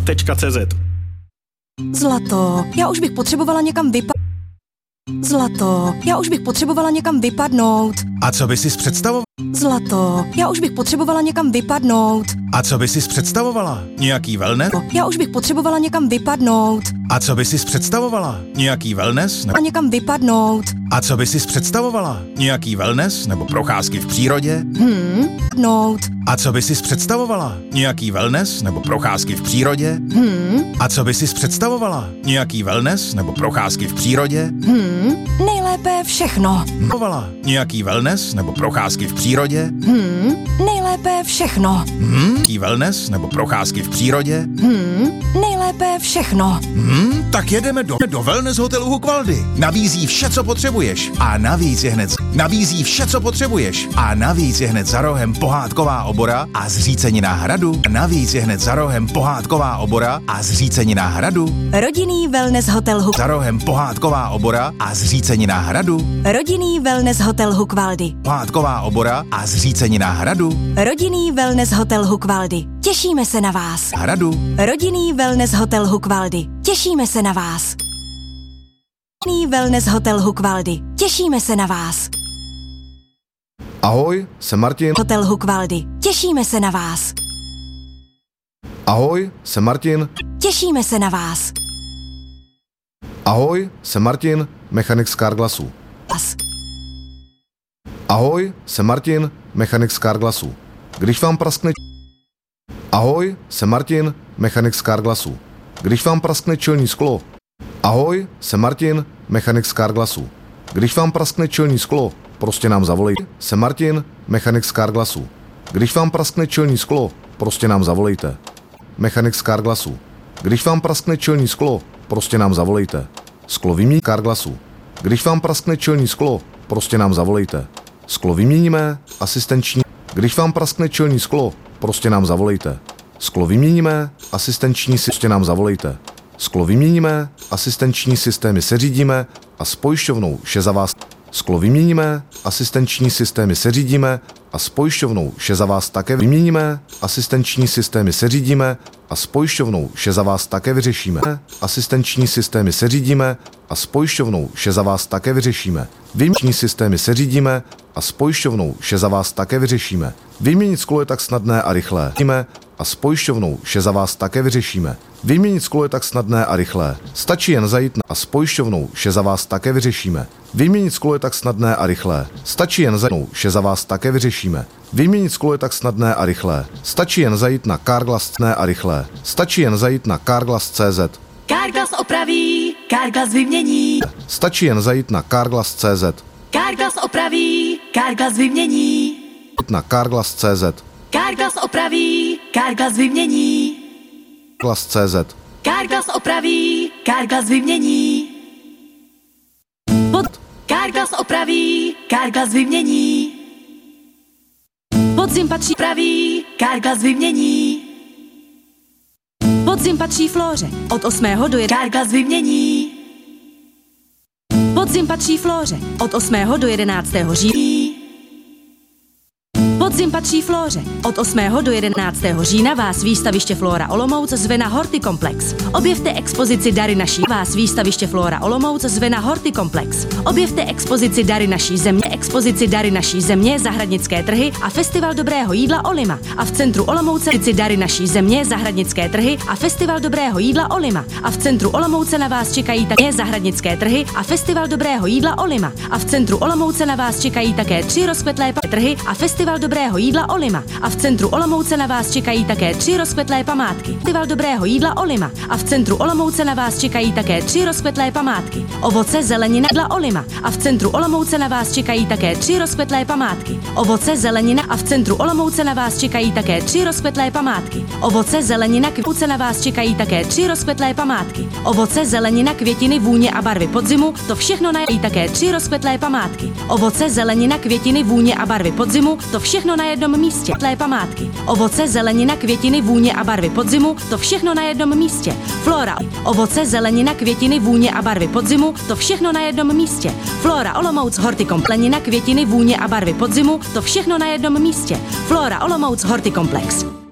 olomouc.cz. Zlato, já už bych potřebovala někam vypadnout. A co by sis představovala? Zlato, já už bych potřebovala někam vypadnout. A co by sis představovala? Nějaký wellness? Já už bych potřebovala někam vypadnout. A co by sis představovala? Nějaký wellness? A někam vypadnout. A co by sis představovala? Nějaký wellness nebo procházky v přírodě? Nout. A co by sis představovala? Nějaký wellness nebo procházky v přírodě? A co by sis představovala? Nějaký wellness nebo procházky v přírodě? Nejlépe všechno. Nějaký wellness nebo procházky v přírodě? Nejlépe všechno. Nějaký wellness nebo procházky v přírodě? Nejlépe všechno. Tak jedeme do wellness hotelu Hucqualdy. Nabízí vše, co potřebuješ. A navíc je hned za rohem pohádková obora a zřícenina hradu. Rodinný wellness hotel Za rohem pohádková obora a zřícenina hradu. Rodinný wellness hotel Hucqualdy. Pohádková obora a zřícenina hradu. Rodinný wellness hotel Hucqualdy. Těšíme se na vás. Hradu. Rodinný wellness hotel Hucqualdy. Těšíme se na vás. Rodinný wellness hotel Hucqualdy. Těšíme se na vás. Ahoj, jsem Martin. Hotel Hucqualdy. Těšíme se na vás. Ahoj, jsem Martin. Těšíme se na vás. Ahoj, jsem Martin, mechanik z Carglassu. Ahoj, jsem Martin, mechanik z Carglassu. Když vám praskne... Ahoj, jsem Martin, mechanik z Carglassu. Když vám praskne čelní sklo... Ahoj, jsem Martin, mechanik z Carglassu. Když vám praskne čelní sklo, prostě nám zavolejte. Jsem Martin, mechanik z Carglassu. Když vám praskne čelní sklo, prostě nám zavolejte. Mechanik z Carglassu. Když vám praskne čelní sklo, prostě nám zavolejte. Sklo vymění Carglassu. Když vám praskne čelní sklo, prostě nám zavolejte. Sklo vyměníme, asistenční. Když vám praskne čelní sklo, prostě nám zavolejte. Sklo vyměníme, asistenční, prostě nám zavolejte. Sklo vyměníme, asistenční systémy seřídíme a s pojišťovnou vše za vás. Sklo vyměníme, asistenční systémy seřídíme a s pojišťovnou vše za vás také vyměníme, asistenční systémy seřídíme a s pojišťovnou vše za vás také vyřešíme. Asistenční systémy seřídíme a s pojišťovnou vše za vás také vyřešíme. Vymění systémy seřídíme a s pojišťovnou vše za vás také vyřešíme. Vyměnit sklo je tak snadné a rychlé. A s pojišťovnou vše za vás také vyřešíme. Vyměnit sklo je tak snadné a rychlé. Stačí jen zajít a s pojišťovnou vše za vás také vyřešíme. Vyměnit sklo je tak snadné a rychlé. Stačí jen zajít vše za vás také vyřešíme. Vyměnit sklo je tak snadné a rychlé. Stačí jen zajít na Carglass a rychlé. Stačí jen zajít na Carglass.cz. Carglass opraví, Carglass vymění. Stačí jen zajít na Carglass.cz. Carglass opraví, Carglass vymění. Na Carglass.cz. Carglass opraví, Carglass vymění. Carglass.cz. Carglass opraví, Carglass vymění. Carglass opraví, Carglass vymění. Podzim patří Opraví, Carglass vymění. Podzim patří Flóře. Od 8. do 11. Carglass vymění. Podzim patří Flóře. Od 8. do 11. října. Podzim patří Flóře. Od 8. do 11. října vás výstaviště Flóra Olomouc zve na Hortikomplex. Objevte expozici Dary naší. Vás výstaviště Flóra Olomouc zve na Hortikomplex. Objevte expozici Dary naší země, zahradnické trhy a festival dobrého jídla Olima. A v centru Olomouce Dary naší země, zahradnické trhy a festival dobrého jídla Olima. A v centru Olomouce na vás čekají také zahradnické trhy a festival dobrého jídla Olima. A v centru Olomouce na vás čekají také 3 rozkvetlé trhy a festival dobrého jídla Olima. A v centru Olomouce na vás čekají také 3 rozkvetlé památky. Festival dobrého jídla Olima. A v centru Olomouce na vás čekají také 3 rozkvetlé památky. Ovoce, zelenina, jídla Olima. A v centru Olomouce na vás čekají také 3 rozkvetlé památky. Ovoce, zelenina a v centru Olomouce na vás čekají také 3 rozkvetlé památky. Ovoce, zelenina, květiny na vás čekají také 3 rozkvetlé památky. Ovoce, zelenina, květiny, vůně a barvy podzimu, to všechno najedí také 3 rozkvetlé památky. Ovoce, zelenina, květiny, vůně a barvy podzimu, to všechno na jednom místě. Památky. Ovoce, zelenina, květiny, vůně a barvy podzimu, to všechno na jednom místě. Flora. Ovoce, zelenina, květiny, vůně a barvy podzimu, to všechno na jednom místě. Flora Olomouc Hortikomplex. Zelenina, květiny, vůně a barvy podzimu, to všechno na jednom místě. Flora Olomouc Hortikomplex.